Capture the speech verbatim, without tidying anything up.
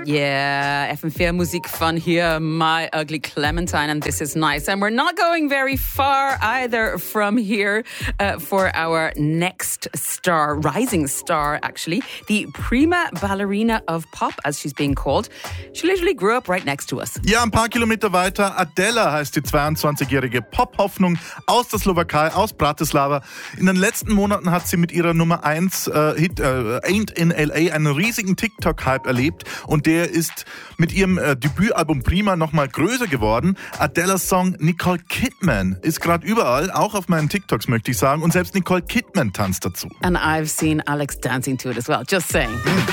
Yeah, F M vier Musik von hier, My Ugly Clementine, and this is nice. And we're not going very far either from here uh, for our next star, rising star actually, the prima ballerina of pop, as she's being called. She literally grew up right next to us. Ja, ein paar Kilometer weiter. Adela heißt die zweiundzwanzigjährige Pop-Hoffnung aus der Slowakei, aus Bratislava. In den letzten Monaten hat sie mit ihrer Nummer eins äh, Hit äh, Ain't in L A einen riesigen TikTok-Hype erlebt und der ist mit ihrem äh, Debütalbum Prima nochmal größer geworden. Adelas Song Nicole Kidman ist gerade überall, auch auf meinen TikToks möchte ich sagen, und selbst Nicole Kidman tanzt dazu. And I've seen Alex dancing to it as well, just saying.